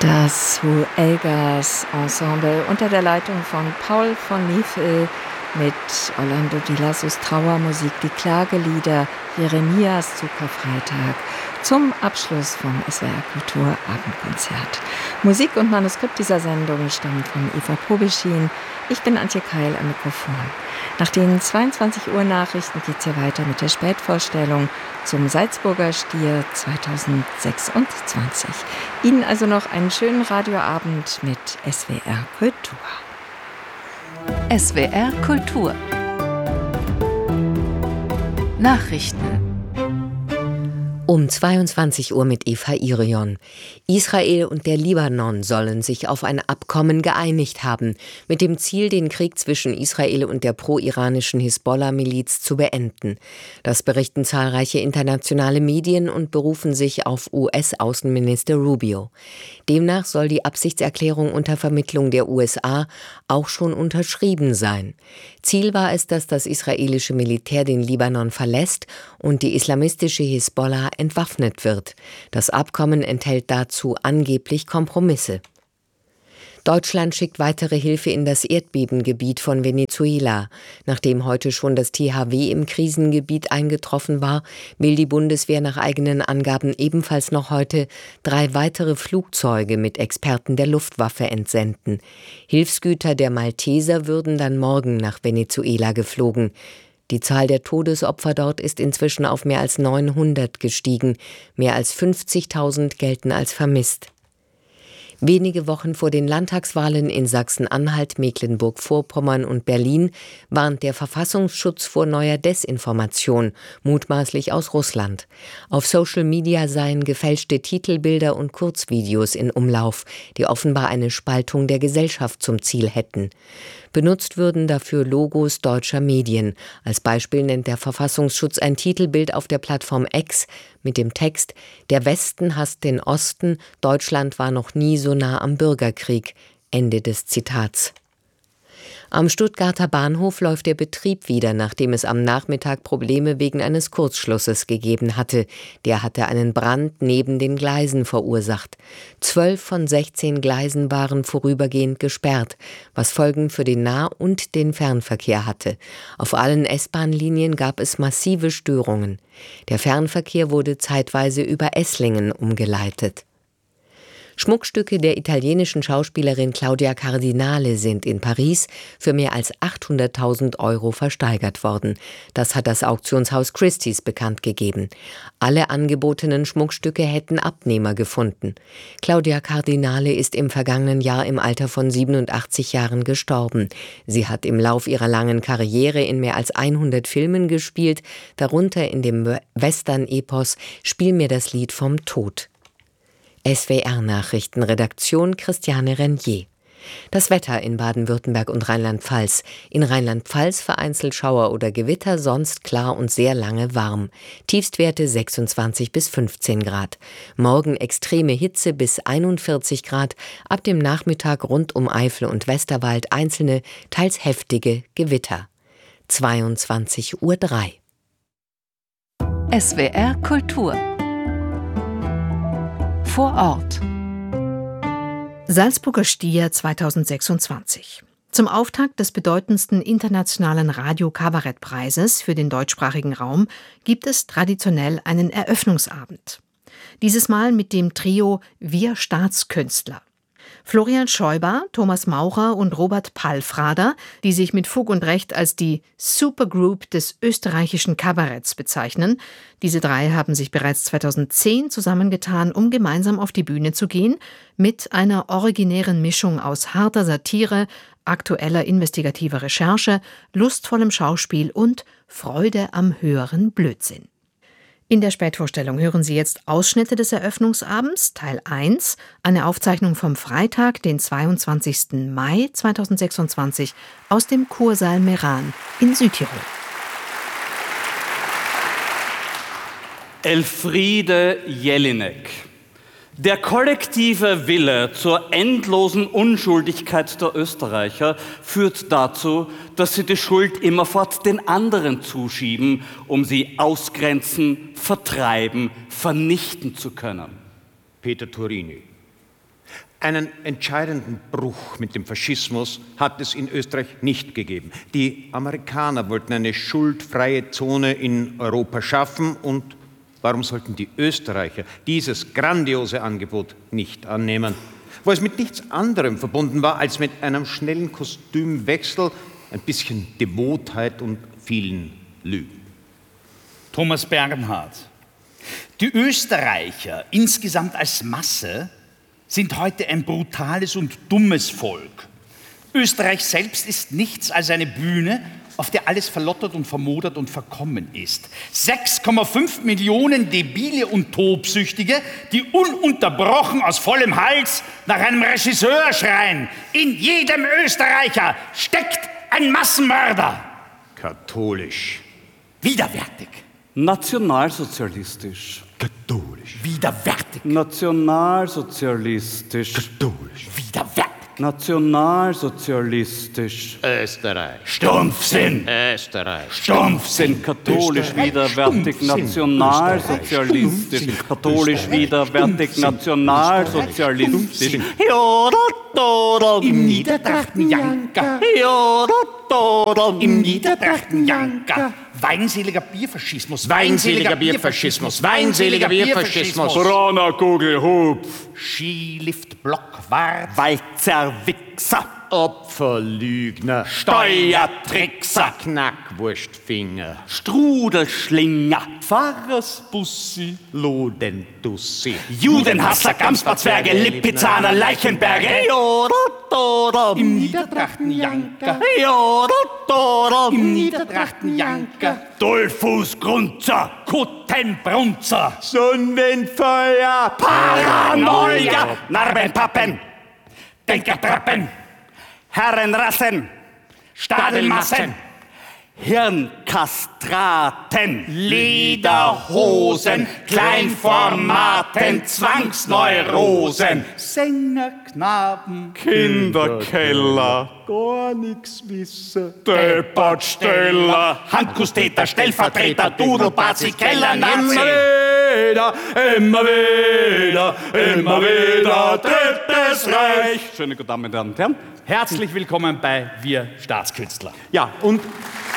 Das Huelgas Ensemble unter der Leitung von Paul von Niefel mit Orlando Di Lassos Trauermusik, die Klagelieder Jeremias zu Karfreitag zum Abschluss vom SWR Kultur Abendkonzert. Musik und Manuskript dieser Sendung stammen von Eva Probeschin. Ich bin Antje Keil am Mikrofon. Nach den 22 Uhr Nachrichten geht es hier weiter mit der Spätvorstellung zum Salzburger Stier 2026. Ihnen also noch einen schönen Radioabend mit SWR Kultur. SWR Kultur Nachrichten um 22 Uhr mit Eva Irion. Israel und der Libanon sollen sich auf ein Abkommen geeinigt haben, mit dem Ziel, den Krieg zwischen Israel und der pro-iranischen Hisbollah-Miliz zu beenden. Das berichten zahlreiche internationale Medien und berufen sich auf US-Außenminister Rubio. Demnach soll die Absichtserklärung unter Vermittlung der USA auch schon unterschrieben sein. Ziel war es, dass das israelische Militär den Libanon verlässt und die islamistische Hisbollah entwaffnet wird. Das Abkommen enthält dazu angeblich Kompromisse. Deutschland schickt weitere Hilfe in das Erdbebengebiet von Venezuela. Nachdem heute schon das THW im Krisengebiet eingetroffen war, will die Bundeswehr nach eigenen Angaben ebenfalls noch heute 3 weitere Flugzeuge mit Experten der Luftwaffe entsenden. Hilfsgüter der Malteser würden dann morgen nach Venezuela geflogen. Die Zahl der Todesopfer dort ist inzwischen auf mehr als 900 gestiegen. Mehr als 50.000 gelten als vermisst. Wenige Wochen vor den Landtagswahlen in Sachsen-Anhalt, Mecklenburg-Vorpommern und Berlin warnt der Verfassungsschutz vor neuer Desinformation, mutmaßlich aus Russland. Auf Social Media seien gefälschte Titelbilder und Kurzvideos in Umlauf, die offenbar eine Spaltung der Gesellschaft zum Ziel hätten. Benutzt würden dafür Logos deutscher Medien. Als Beispiel nennt der Verfassungsschutz ein Titelbild auf der Plattform X mit dem Text: Der Westen hasst den Osten, Deutschland war noch nie so nah am Bürgerkrieg. Ende des Zitats. Am Stuttgarter Bahnhof läuft der Betrieb wieder, nachdem es am Nachmittag Probleme wegen eines Kurzschlusses gegeben hatte. Der hatte einen Brand neben den Gleisen verursacht. 12 von 16 Gleisen waren vorübergehend gesperrt, was Folgen für den Nah- und den Fernverkehr hatte. Auf allen S-Bahn-Linien gab es massive Störungen. Der Fernverkehr wurde zeitweise über Esslingen umgeleitet. Schmuckstücke der italienischen Schauspielerin Claudia Cardinale sind in Paris für mehr als 800.000 € versteigert worden. Das hat das Auktionshaus Christie's bekannt gegeben. Alle angebotenen Schmuckstücke hätten Abnehmer gefunden. Claudia Cardinale ist im vergangenen Jahr im Alter von 87 Jahren gestorben. Sie hat im Lauf ihrer langen Karriere in mehr als 100 Filmen gespielt, darunter in dem Western-Epos Spiel mir das Lied vom Tod. SWR-Nachrichten, Redaktion Christiane Renier. Das Wetter in Baden-Württemberg und Rheinland-Pfalz. In Rheinland-Pfalz vereinzelt Schauer oder Gewitter, sonst klar und sehr lange warm. Tiefstwerte 26 bis 15 Grad. Morgen extreme Hitze bis 41 Grad. Ab dem Nachmittag rund um Eifel und Westerwald einzelne, teils heftige Gewitter. 22:03 Uhr. SWR Kultur vor Ort. Salzburger Stier 2026. Zum Auftakt des bedeutendsten internationalen Radio-Kabarett-Preises für den deutschsprachigen Raum gibt es traditionell einen Eröffnungsabend. Dieses Mal mit dem Trio Wir Staatskünstler. Florian Scheuber, Thomas Maurer und Robert Palfrader, die sich mit Fug und Recht als die Supergroup des österreichischen Kabaretts bezeichnen. Diese 3 haben sich bereits 2010 zusammengetan, um gemeinsam auf die Bühne zu gehen, mit einer originären Mischung aus harter Satire, aktueller investigativer Recherche, lustvollem Schauspiel und Freude am höheren Blödsinn. In der Spätvorstellung hören Sie jetzt Ausschnitte des Eröffnungsabends, Teil 1, eine Aufzeichnung vom Freitag, den 22. Mai 2026 aus dem Kursaal Meran in Südtirol. Elfriede Jelinek. Der kollektive Wille zur endlosen Unschuldigkeit der Österreicher führt dazu, dass sie die Schuld immerfort den anderen zuschieben, um sie ausgrenzen, vertreiben, vernichten zu können. Peter Turini. Einen entscheidenden Bruch mit dem Faschismus hat es in Österreich nicht gegeben. Die Amerikaner wollten eine schuldfreie Zone in Europa schaffen und warum sollten die Österreicher dieses grandiose Angebot nicht annehmen? Wo es mit nichts anderem verbunden war als mit einem schnellen Kostümwechsel, ein bisschen Devotheit und vielen Lügen. Thomas Bernhard, die Österreicher insgesamt als Masse sind heute ein brutales und dummes Volk. Österreich selbst ist nichts als eine Bühne, auf der alles verlottert und vermodert und verkommen ist. 6,5 Millionen Debile und Tobsüchtige, die ununterbrochen aus vollem Hals nach einem Regisseur schreien. In jedem Österreicher steckt ein Massenmörder. Katholisch. Widerwärtig. Nationalsozialistisch. Katholisch. Widerwärtig. Nationalsozialistisch. Katholisch. Widerwärtig. Nationalsozialistisch. Österreich. Stumpfsinn. Österreich. Stumpfsinn, katholisch widerwärtig, nationalsozialistisch. Katholisch widerwärtig, nationalsozialistisch. Im Niedertrachtenjanker. Im Niedertrachtenjanker. Weinseliger Bierfaschismus. Weinseliger Bierfaschismus. Weinseliger Bierfaschismus. Brauner Kugelhub. Skilift Blockwart. Walzerwichser. Opferlügner. Steuertrickser. Knackwurstfinger. Strudelschlinger. Pfarrersbussi. Lodendussi. Judenhasser, Gamsbarzwerge, Lipizzaner, Leichenberge. Im Niedertrachtenjanker. Im Niedertrachtenjanker. Dollfuß Grunzer, Kuttenbrunzer. Sonnenfeuer. Paranoia. Narbenpappen. Denkertrappen. Herrenrassen. Stadelmassen. Hirnkastraten. Lederhosen, Kleinformaten, Zwangsneurosen. Sängerknaben. Kinderkeller. Gar nix wissen. Deppertsteller. Handkusstäter, Stellvertreter, Dudelbazi, Keller, Nazi. Immer wieder, Drittes Reich. Schöne guten Damen und Herren. Herzlich willkommen bei Wir Staatskünstler. Ja, und